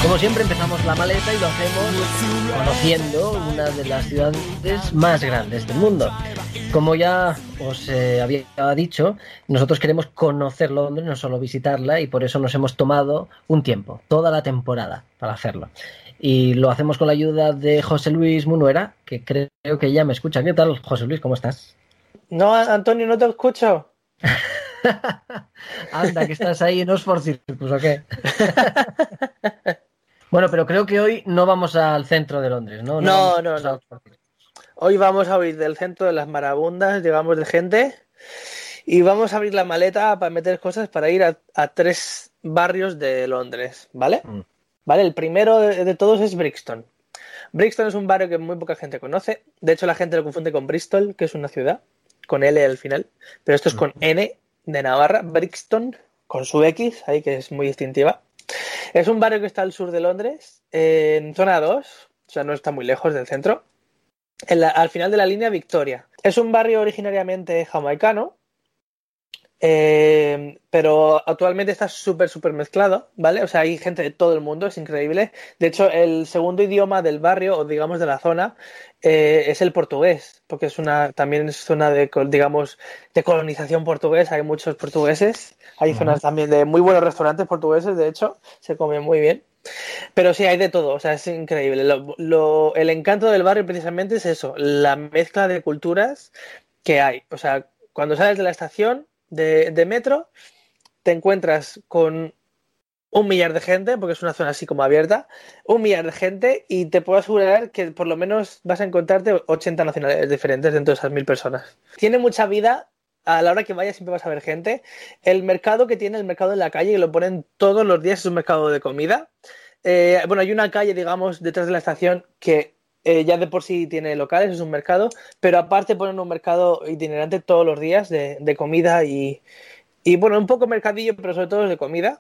Como siempre empezamos la maleta y lo hacemos conociendo una de las ciudades más grandes del mundo. Como ya os había dicho, nosotros queremos conocer Londres, no solo visitarla, y por eso nos hemos tomado un tiempo, toda la temporada, para hacerlo. Y lo hacemos con la ayuda de José Luis Munuera, que creo que ya me escucha. ¿Qué tal, José Luis? ¿Cómo estás? No, Antonio, no te escucho. Anda, que estás ahí en Oxford Circus, ¿o qué? Bueno, pero creo que hoy no vamos al centro de Londres, ¿no? No No, vamos no, a no. Oxford Circus. Hoy vamos a huir del centro de las marabundas, digamos, de gente, y vamos a abrir la maleta para meter cosas para ir a tres barrios de Londres, ¿vale? Mm. ¿Vale? El primero de todos es Brixton. Brixton es un barrio que muy poca gente conoce. De hecho, la gente lo confunde con Bristol, que es una ciudad, con L al final. Pero esto es con N de Navarra. Brixton, con su X, ahí que es muy distintiva. Es un barrio que está al sur de Londres, en zona 2, o sea, no está muy lejos del centro, al final de la línea Victoria. Es un barrio originariamente jamaicano, pero actualmente está súper mezclado, ¿vale? O sea, hay gente de todo el mundo, es increíble. De hecho, el segundo idioma del barrio, o digamos de la zona, es el portugués, porque también es zona de, digamos, de colonización portuguesa, hay muchos portugueses, hay Ujú. zonas también de muy buenos restaurantes portugueses, de hecho, se come muy bien. Pero sí, hay de todo, o sea, es increíble. El encanto del barrio precisamente es eso, la mezcla de culturas que hay. O sea, cuando sales de la estación de metro, te encuentras con un millar de gente, porque es una zona así como abierta, un millar de gente y te puedo asegurar que por lo menos vas a encontrarte 80 nacionalidades diferentes dentro de esas 1000 personas. Tiene mucha vida. A la hora que vayas siempre vas a ver gente. El mercado que tiene, el mercado en la calle, que lo ponen todos los días, es un mercado de comida. Bueno, hay una calle, digamos, detrás de la estación que ya de por sí tiene locales, es un mercado, pero aparte ponen un mercado itinerante todos los días de comida y, bueno, un poco mercadillo, pero sobre todo es de comida.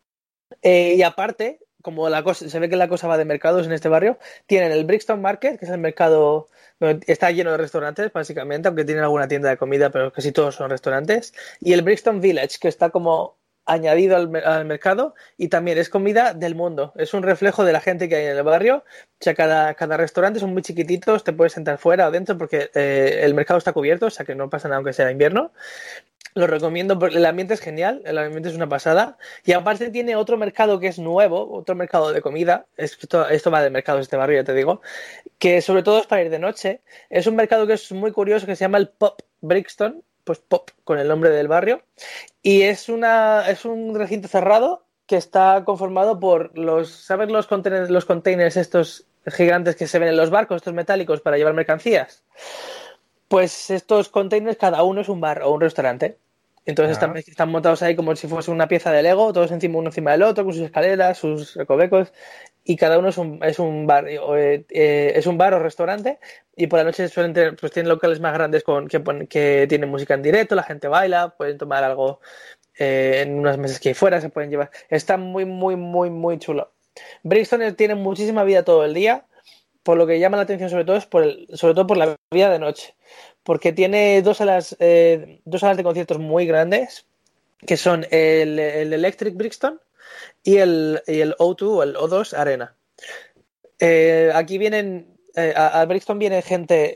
Y aparte, como la cosa, se ve que la cosa va de mercados en este barrio, tienen el Brixton Market, que es el mercado donde está lleno de restaurantes, básicamente, aunque tienen alguna tienda de comida, pero casi todos son restaurantes. Y el Brixton Village, que está como añadido al mercado y también es comida del mundo. Es un reflejo de la gente que hay en el barrio. O sea, cada restaurante son muy chiquititos, te puedes sentar fuera o dentro porque el mercado está cubierto, o sea que no pasa nada aunque sea invierno. Lo recomiendo porque el ambiente es genial, el ambiente es una pasada. Y aparte tiene otro mercado que es nuevo, otro mercado de comida. Esto va de mercados este barrio, ya te digo. Que sobre todo es para ir de noche. Es un mercado que es muy curioso que se llama el Pop Brixton. Pues Pop con el nombre del barrio. Y es un recinto cerrado que está conformado por ¿sabes los containers estos gigantes que se ven en los barcos, estos metálicos para llevar mercancías? Pues estos containers, cada uno es un bar o un restaurante. Entonces Ah. están montados ahí como si fuese una pieza de Lego, todos encima uno encima del otro, con sus escaleras, sus recovecos, y cada uno es un bar, es un bar o restaurante, y por la noche suelen tener, pues tienen locales más grandes que tienen música en directo, la gente baila, pueden tomar algo en unas mesas que hay fuera, se pueden llevar. Está muy chulo. Brixton tiene muchísima vida todo el día, por lo que llama la atención sobre todo es sobre todo por la vida de noche, porque tiene dos salas de conciertos muy grandes, que son el Electric Brixton y el O2 o el O2 Arena. Aquí vienen, a Brixton viene gente,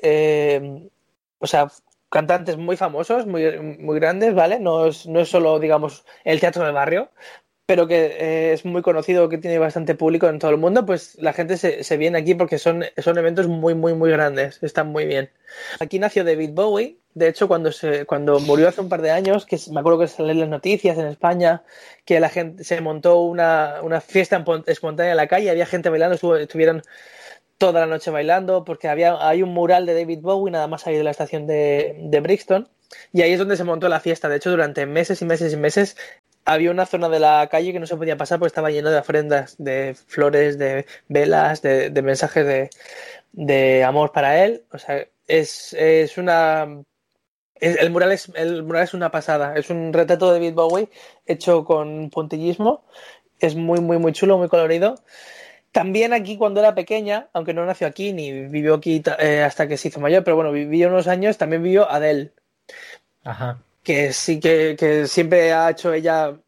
o sea, cantantes muy famosos, muy grandes, ¿vale? No es solo, digamos, el teatro del barrio, pero que es muy conocido, que tiene bastante público en todo el mundo, pues la gente se viene aquí porque son eventos muy grandes, están muy bien. Aquí nació David Bowie, de hecho cuando murió hace un par de años, me acuerdo que salió en las noticias en España, que la gente se montó una fiesta espontánea en la calle, había gente bailando, estuvieron toda la noche bailando, porque hay un mural de David Bowie nada más ahí de la estación de Brixton, y ahí es donde se montó la fiesta. De hecho, durante meses y meses y meses había una zona de la calle que no se podía pasar porque estaba lleno de ofrendas, de flores, de velas, de mensajes de amor para él. O sea, es una... el mural es una pasada. Es un retrato de David Bowie hecho con puntillismo. Es muy chulo, muy colorido. También aquí cuando era pequeña, aunque no nació aquí ni vivió aquí hasta que se hizo mayor, pero bueno, vivió unos años, también vivió Adele, Ajá. que sí que siempre ha hecho ella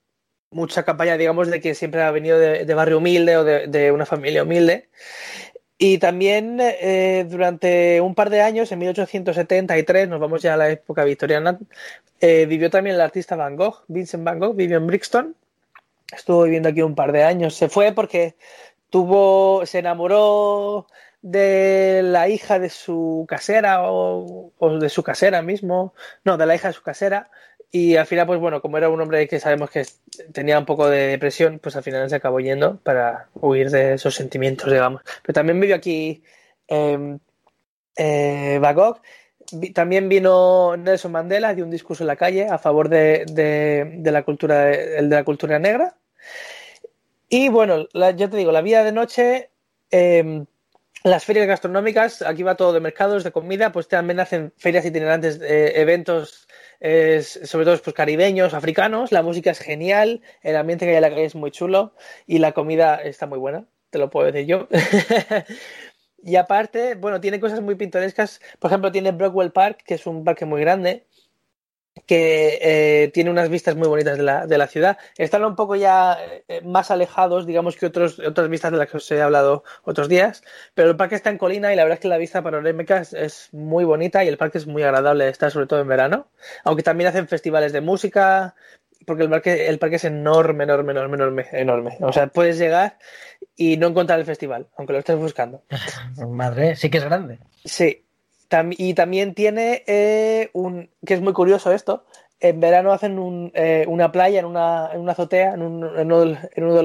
mucha campaña, digamos, de que siempre ha venido de barrio humilde o de una familia humilde. Y también durante un par de años, en 1873, nos vamos ya a la época victoriana, vivió también el artista Van Gogh, Vincent Van Gogh, vivió en Brixton, estuvo viviendo aquí un par de años, se fue porque se enamoró de la hija de su casera o de su casera mismo, no, de la hija de su casera, y al final, pues bueno, como era un hombre que sabemos que tenía un poco de depresión, pues al final se acabó yendo para huir de esos sentimientos, digamos. Pero también vivió aquí eh, Van Gogh. También vino Nelson Mandela, dio un discurso en la calle a favor de la cultura, el de la cultura negra. Y bueno, ya te digo, la vida de noche, las ferias gastronómicas, aquí va todo de mercados, de comida, pues también hacen ferias itinerantes, eventos, sobre todo pues, caribeños, africanos, la música es genial, el ambiente que hay en la calle es muy chulo y la comida está muy buena, te lo puedo decir yo. Y aparte, bueno, tiene cosas muy pintorescas, por ejemplo, tiene Brockwell Park, que es un parque muy grande, que tiene unas vistas muy bonitas de la ciudad. Están un poco ya más alejados, digamos, que otras vistas de las que os he hablado otros días, pero el parque está en colina y la verdad es que la vista panorámica es muy bonita y el parque es muy agradable de estar, sobre todo en verano, aunque también hacen festivales de música, porque el parque es enorme, enorme, enorme, enorme, enorme. O sea, puedes llegar y no encontrar el festival, aunque lo estés buscando. Madre, sí que es grande. Sí, y también tiene que es muy curioso esto, en verano hacen una playa en una azotea, en uno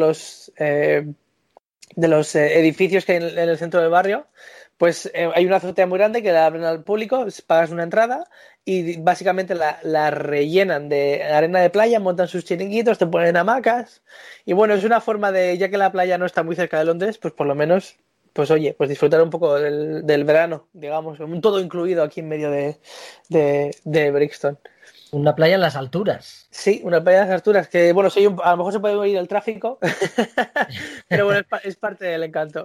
de los edificios que hay en el centro del barrio, pues hay una azotea muy grande que la abren al público, pagas una entrada y básicamente la rellenan de arena de playa, montan sus chiringuitos, te ponen hamacas y bueno, es una forma de, ya que la playa no está muy cerca de Londres, pues por lo menos pues oye, pues disfrutar un poco del verano, digamos, un todo incluido aquí en medio de Brixton. Una playa en las alturas. Sí, una playa de las alturas, que bueno, a lo mejor se puede oír el tráfico, pero bueno, es parte del encanto.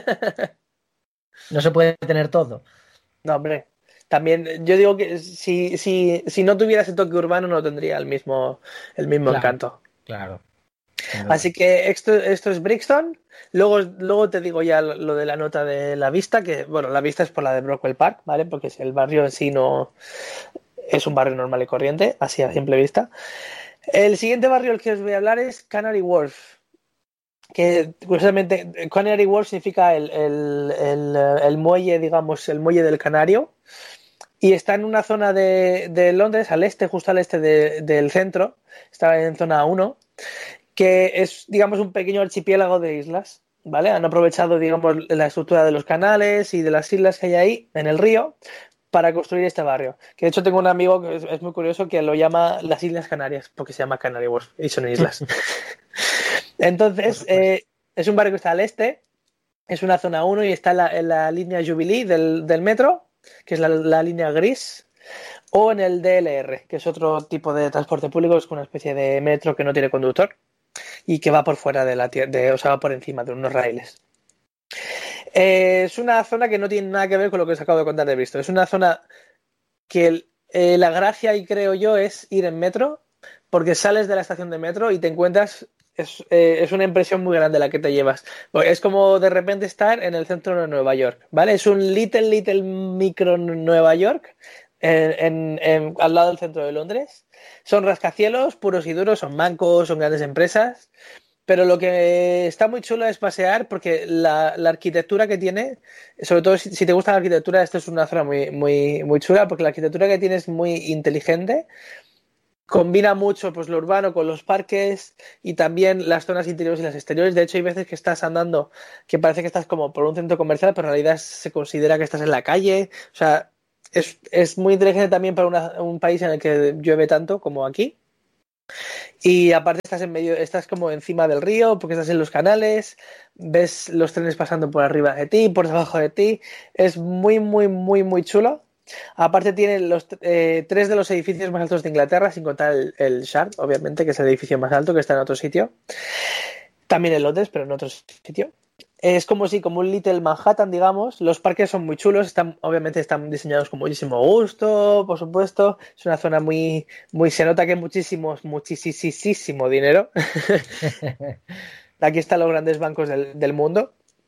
No se puede tener todo. No, hombre, también yo digo que si no tuviera ese toque urbano no tendría el mismo Claro, encanto. claro, sin duda. Así que esto es Brixton. Luego te digo ya lo de la nota de la vista, que bueno, la vista es por la de Brockwell Park, ¿vale? Porque el barrio en sí no es un barrio normal y corriente, así a simple vista. El siguiente barrio del que os voy a hablar es Canary Wharf, que curiosamente Canary Wharf significa el muelle, digamos, el muelle del Canario, y está en una zona de Londres, al este, justo al este del centro, está en zona 1, que es, digamos, un pequeño archipiélago de islas, ¿vale? Han aprovechado, digamos, la estructura de los canales y de las islas que hay ahí en el río para construir este barrio. Que de hecho tengo un amigo que es muy curioso que lo llama las Islas Canarias, porque se llama Canary Wharf y son islas. Por Entonces, supuesto. es un barrio que está al este, es una zona 1 y está en la línea Jubilee del metro, que es la línea gris, o en el DLR, que es otro tipo de transporte público, es una especie de metro que no tiene conductor y que va por fuera o sea, va por encima de unos raíles. Es una zona que no tiene nada que ver con lo que os acabo de contar de Bristol. Es una zona que la gracia, y creo yo, es ir en metro, porque sales de la estación de metro y te encuentras. Es una impresión muy grande la que te llevas. Es como de repente estar en el centro de Nueva York, ¿vale? Es un little micro Nueva York al lado del centro de Londres. Son rascacielos puros y duros, son bancos, son grandes empresas. Pero lo que está muy chulo es pasear porque la arquitectura que tiene, sobre todo si te gusta la arquitectura, esta es una zona muy, muy, muy chula porque la arquitectura que tiene es muy inteligente, combina mucho pues, lo urbano con los parques y también las zonas interiores y las exteriores. De hecho, hay veces que estás andando que parece que estás como por un centro comercial, pero en realidad se considera que estás en la calle. O sea, es muy inteligente también para un país en el que llueve tanto como aquí. Y aparte estás en medio, estás como encima del río, porque estás en los canales, ves los trenes pasando por arriba de ti, por debajo de ti. Es muy, muy, muy, muy chulo. Aparte tiene tres de los edificios más altos de Inglaterra, sin contar el Shard, obviamente, que es el edificio más alto, que está en otro sitio. También en Londres, pero en otro sitio. Es como si, como un Little Manhattan, digamos. Los parques son muy chulos, obviamente están diseñados con muchísimo gusto, por supuesto. Es una zona muy, muy, se nota que hay muchísimo dinero. Aquí están los grandes bancos del mundo.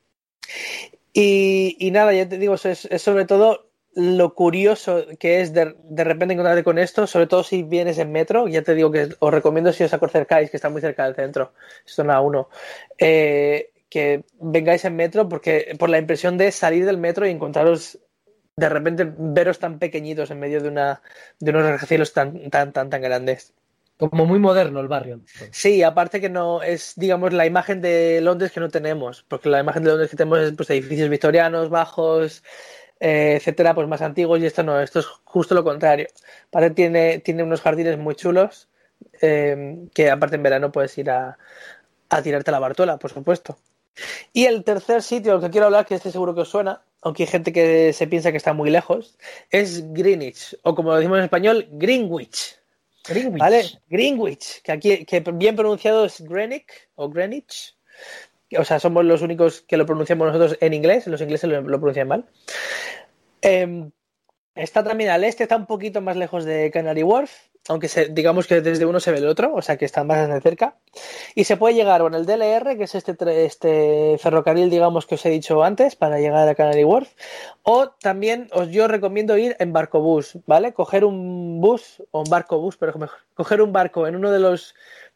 Y nada, ya te digo, es sobre todo lo curioso que es de repente encontrarte con esto, sobre todo si vienes en metro. Ya te digo que os recomiendo si os acercáis, que está muy cerca del centro, es zona 1, que vengáis en metro, porque por la impresión de salir del metro y encontraros, de repente veros tan pequeñitos en medio de unos rascacielos tan grandes. Como muy moderno el barrio. Sí, aparte que no es, digamos, la imagen de Londres que no tenemos, porque la imagen de Londres que tenemos es pues, edificios victorianos, bajos, etcétera, pues más antiguos, y esto no, esto es justo lo contrario. Aparte tiene unos jardines muy chulos, que aparte en verano puedes ir a tirarte la Bartola, por supuesto. Y el tercer sitio del que quiero hablar, que este seguro que os suena, aunque hay gente que se piensa que está muy lejos, es Greenwich, o como lo decimos en español, Greenwich. Greenwich. ¿Vale? Greenwich, que aquí que bien pronunciado es Greenwich o Greenwich. O sea, somos los únicos que lo pronunciamos nosotros en inglés, los ingleses lo pronuncian mal. Está también al este, está un poquito más lejos de Canary Wharf, aunque digamos que desde uno se ve el otro, o sea que están más de cerca. Y se puede llegar con el DLR, que es este ferrocarril, digamos, que os he dicho antes, para llegar a Canary Wharf. O también yo recomiendo ir en barcobús, ¿vale? Coger un bus, o un barcobús, pero mejor, coger un barco en uno de los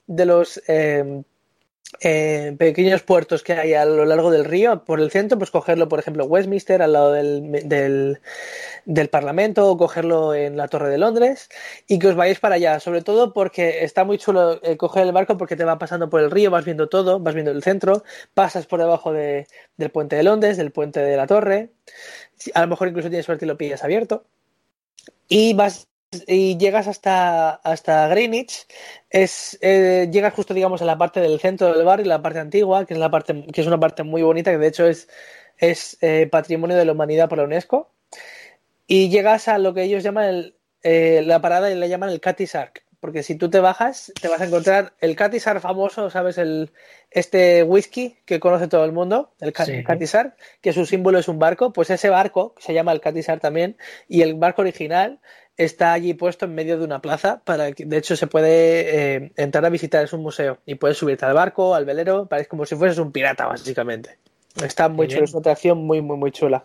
pequeños puertos que hay a lo largo del río, por el centro, pues cogerlo, por ejemplo, Westminster, al lado del Parlamento, o cogerlo en la Torre de Londres, y que os vayáis para allá, sobre todo porque está muy chulo coger el barco, porque te va pasando por el río, vas viendo todo, vas viendo el centro, pasas por debajo del puente de Londres, del puente de la Torre, a lo mejor incluso tienes suerte y lo pillas abierto, y llegas hasta Greenwich. Llegas justo, digamos, a la parte del centro del barrio, la parte antigua, que es una parte muy bonita, que de hecho es Patrimonio de la Humanidad por la UNESCO. Y llegas a lo que ellos llaman la parada, y le llaman el Cathy's Ark, porque si tú te bajas, te vas a encontrar el Cathy's Ark famoso, ¿sabes? Este whisky que conoce todo el mundo, el Cathy's Ark, que su símbolo es un barco. Pues ese barco, que se llama el Cathy's Ark también, y el barco original está allí puesto en medio de una plaza, de hecho se puede entrar a visitar, es un museo, y puedes subirte al barco, al velero, parece como si fueses un pirata, básicamente. Está muy chulo, es una atracción muy, muy, muy chula.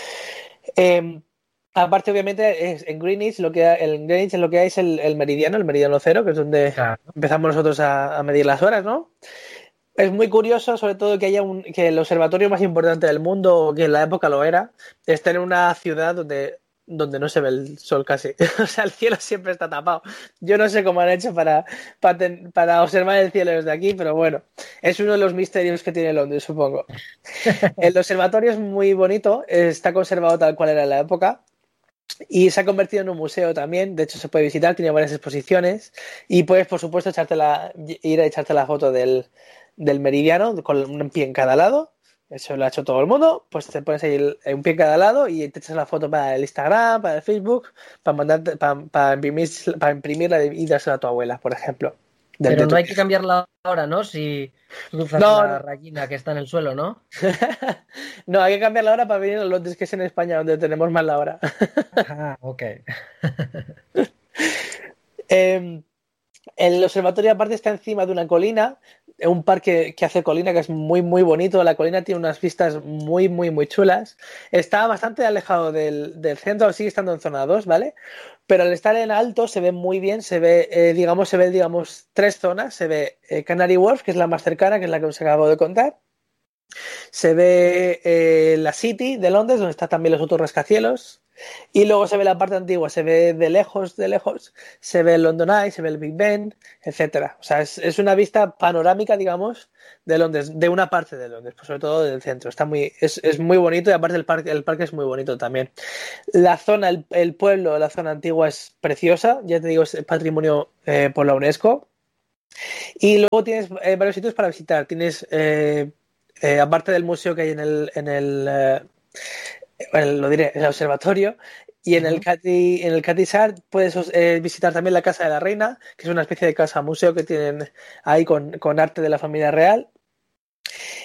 Aparte, obviamente, en Greenwich lo que hay es el meridiano cero, que es donde empezamos nosotros a medir las horas, ¿no? Es muy curioso, sobre todo, que haya que el observatorio más importante del mundo, que en la época lo era, está en una ciudad donde no se ve el sol casi. O sea, el cielo siempre está tapado. Yo no sé cómo han hecho para observar el cielo desde aquí, pero bueno, es uno de los misterios que tiene Londres, supongo. El observatorio es muy bonito, está conservado tal cual era en la época. Y se ha convertido en un museo también, de hecho se puede visitar, tiene varias exposiciones, y puedes, por supuesto, ir a echarte la foto del meridiano con un pie en cada lado. Eso lo ha hecho todo el mundo. Pues te pones ahí un pie en cada lado y te echas la foto para el Instagram, para el Facebook, para imprimirla y dársela a tu abuela, por ejemplo. Pero no hay que cambiar la hora, ¿no? Si cruzas la rayina que está en el suelo, ¿no? No, hay que cambiar la hora para venir a Londres, que es en España donde tenemos más la hora. Ah, ok. El observatorio aparte está encima de una colina, un parque que hace colina, que es muy muy bonito. La colina tiene unas vistas muy muy muy chulas. Está bastante alejado del centro, sigue estando en zona 2, ¿vale? Pero al estar en alto se ve muy bien, se ve, digamos, tres zonas. Se ve Canary Wharf, que es la más cercana, que es la que os acabo de contar. Se ve la City de Londres, donde están también los otros rascacielos. Y luego se ve la parte antigua, se ve de lejos, se ve el London Eye, se ve el Big Ben, etcétera. O sea, es una vista panorámica, digamos, de Londres, de una parte de Londres, pues sobre todo del centro. Es muy bonito, y aparte el parque es muy bonito también. La zona, el pueblo, la zona antigua es preciosa, ya te digo, es patrimonio por la UNESCO. Y luego tienes varios sitios para visitar. Tienes, aparte del museo que hay en el observatorio, y en el Cathy's Ark puedes visitar también la Casa de la Reina, que es una especie de casa museo que tienen ahí con arte de la familia real.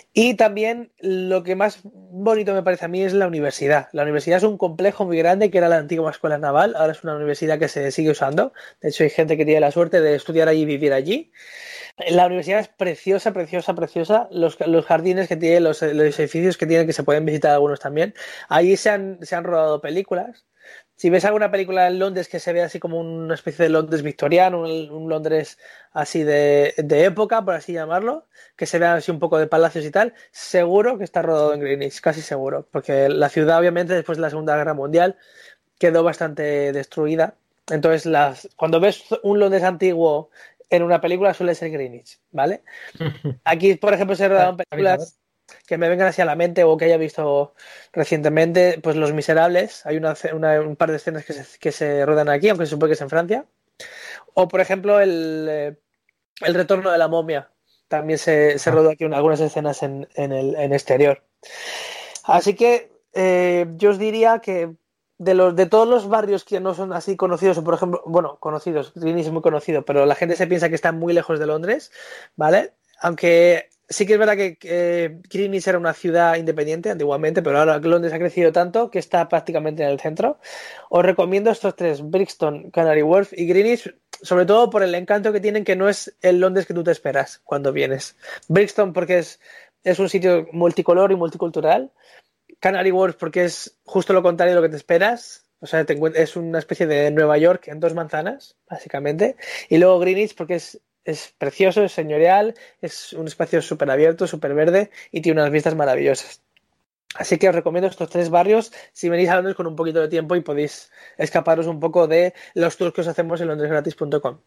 Y también lo que más bonito me parece a mí es la universidad. La universidad es un complejo muy grande que era la antigua escuela naval, ahora es una universidad que se sigue usando. De hecho, hay gente que tiene la suerte de estudiar allí y vivir allí. La universidad es preciosa, preciosa, preciosa. Los jardines que tiene, los edificios que tiene, que se pueden visitar algunos también. Allí se han rodado películas. Si ves alguna película en Londres que se ve así como una especie de Londres victoriano, un Londres así de época, por así llamarlo, que se vea así un poco de palacios y tal, seguro que está rodado en Greenwich, casi seguro, porque la ciudad obviamente después de la Segunda Guerra Mundial quedó bastante destruida. Entonces, cuando ves un Londres antiguo en una película suele ser Greenwich, ¿vale? Aquí, por ejemplo, se rodaron Está bien saber. películas que me vengan así a la mente o que haya visto recientemente, pues Los Miserables. Hay un par de escenas que se rodan aquí, aunque se supone que es en Francia. O, por ejemplo, el Retorno de la Momia. También se Ah, rodó aquí algunas escenas en exterior. Así que yo os diría que de todos los barrios que no son así conocidos, o por ejemplo, bueno, conocidos, Greenwich es muy conocido, pero la gente se piensa que está muy lejos de Londres, ¿vale? Aunque sí que es verdad que Greenwich era una ciudad independiente antiguamente, pero ahora Londres ha crecido tanto que está prácticamente en el centro. Os recomiendo estos tres, Brixton, Canary Wharf y Greenwich, sobre todo por el encanto que tienen, que no es el Londres que tú te esperas cuando vienes. Brixton porque es un sitio multicolor y multicultural. Canary Wharf porque es justo lo contrario de lo que te esperas. O sea, es una especie de Nueva York en dos manzanas, básicamente. Y luego Greenwich porque es precioso, es señorial, es un espacio súper abierto, súper verde y tiene unas vistas maravillosas. Así que os recomiendo estos tres barrios si venís a Londres con un poquito de tiempo y podéis escaparos un poco de los tours que os hacemos en londresgratis.com.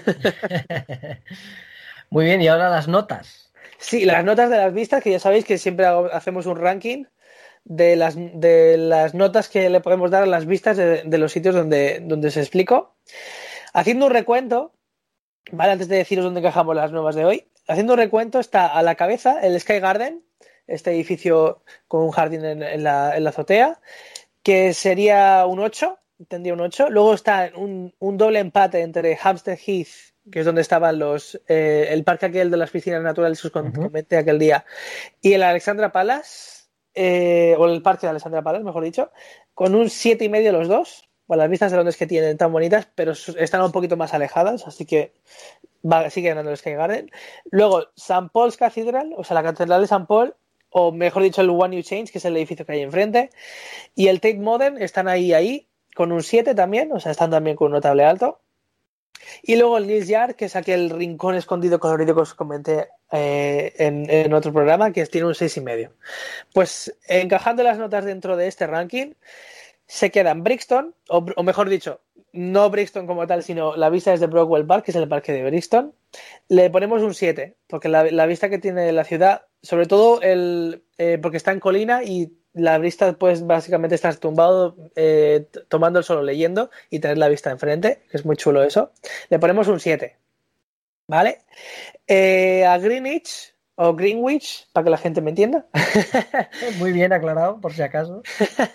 Muy bien, y ahora las notas. Sí, las notas de las vistas, que ya sabéis que siempre hacemos un ranking de las notas que le podemos dar a las vistas de los sitios donde os explico. Haciendo un recuento, ¿vale? Antes de deciros dónde encajamos las nuevas de hoy, haciendo un recuento está a la cabeza el Sky Garden, este edificio con un jardín en la azotea, que sería un 8, tendría un 8. Luego está un doble empate entre Hampstead Heath, que es donde estaban el parque aquel de las piscinas naturales que os Ujú. comenté aquel día, y el Alexandra Palace, o el parque de Alexandra Palace, mejor dicho, con un 7,5 los dos. Bueno, las vistas de Londres que tienen tan bonitas, pero están un poquito más alejadas, así que sigue ganando el Sky Garden. Luego, St. Paul's Cathedral, o sea, la Catedral de St. Paul, o mejor dicho, el One New Change, que es el edificio que hay enfrente, y el Tate Modern están ahí, con un 7 también, o sea, están también con un notable alto. Y luego el News Yard, que es aquel rincón escondido colorido que os comenté en otro programa, que tiene un 6,5. Pues encajando las notas dentro de este ranking, se quedan Brixton, o mejor dicho, no Brixton como tal, sino la vista desde Brockwell Park, que es el parque de Brixton. Le ponemos un 7 porque la vista que tiene la ciudad, sobre todo porque está en colina y la vista, pues básicamente estás tumbado, tomando el sol o leyendo y tener la vista enfrente, que es muy chulo eso. Le ponemos un 7, ¿vale? A Greenwich o Greenwich, para que la gente me entienda. Muy bien aclarado, por si acaso.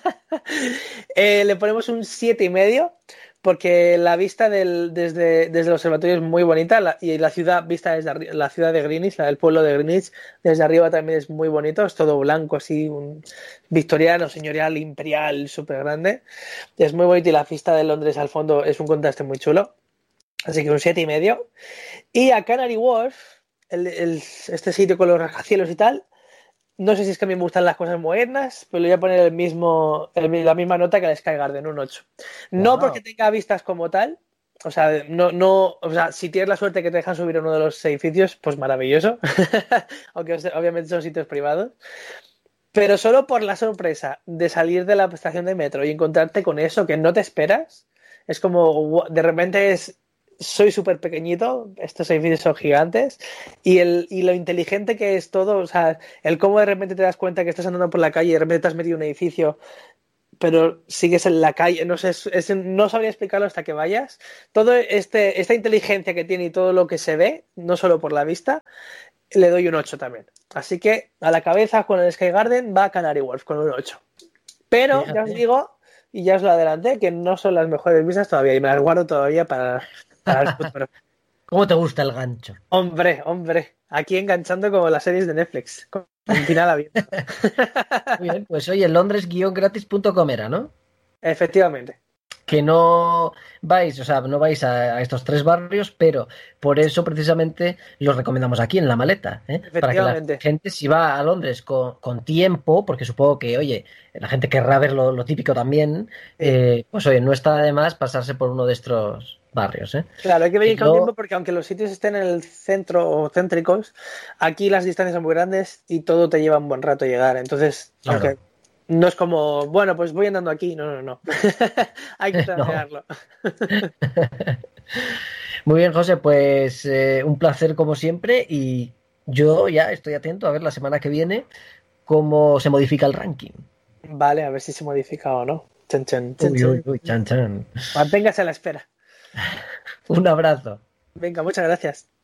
Le ponemos un 7,5 porque la vista desde el observatorio es muy bonita y la ciudad vista desde la ciudad de Greenwich, el pueblo de Greenwich, desde arriba también es muy bonito, es todo blanco así, un victoriano, señorial, imperial, súper grande. Es muy bonito y la vista de Londres al fondo es un contraste muy chulo. Así que un 7,5. Y a Canary Wharf, este sitio con los rascacielos y tal, no sé si es que a mí me gustan las cosas modernas, pero le voy a poner la misma nota que el Sky Garden, un 8. No porque Wow. tenga vistas como tal, o sea, o sea, si tienes la suerte que te dejan subir a uno de los edificios, pues maravilloso, aunque obviamente son sitios privados, pero solo por la sorpresa de salir de la estación de metro y encontrarte con eso que no te esperas, es como, de repente soy súper pequeñito, estos edificios son gigantes, y lo inteligente que es todo, o sea, el cómo de repente te das cuenta que estás andando por la calle y de repente te has metido en un edificio, pero sigues en la calle, no sé, no sabría explicarlo hasta que vayas. Todo esta inteligencia que tiene y todo lo que se ve, no solo por la vista, le doy un 8 también. Así que a la cabeza con el Sky Garden va Canary Wharf con un 8. Pero ya os Fíjate. digo, y ya os lo adelanté, que no son las mejores vistas todavía y me las guardo todavía para el futuro. ¿Cómo te gusta el gancho? Hombre, hombre, aquí enganchando como las series de Netflix. Un final abierto. Muy bien, pues oye, londres-gratis.com era, ¿no? Efectivamente. Que no vais, o sea, no vais a estos 3 barrios, pero por eso precisamente los recomendamos aquí en La Maleta, ¿eh? Para que la Efectivamente. gente, si va a Londres con tiempo, porque supongo que, oye, la gente querrá ver lo típico también, Sí. pues oye, no está de más pasarse por uno de estos barrios, ¿eh? Claro, hay que Que venir con yo, tiempo porque aunque los sitios estén en el centro o céntricos, aquí las distancias son muy grandes y todo te lleva un buen rato llegar. Entonces, claro, aunque no es como, bueno, pues voy andando aquí. No, no, no. Hay que no. planearlo. Muy bien, José, pues un placer como siempre y yo ya estoy atento a ver la semana que viene cómo se modifica el ranking. Vale, a ver si se modifica o no. Chan, chan, chan, Uy, uy, chan. uy, chan, chan. Manténgase a la espera. Un abrazo. Venga, muchas gracias.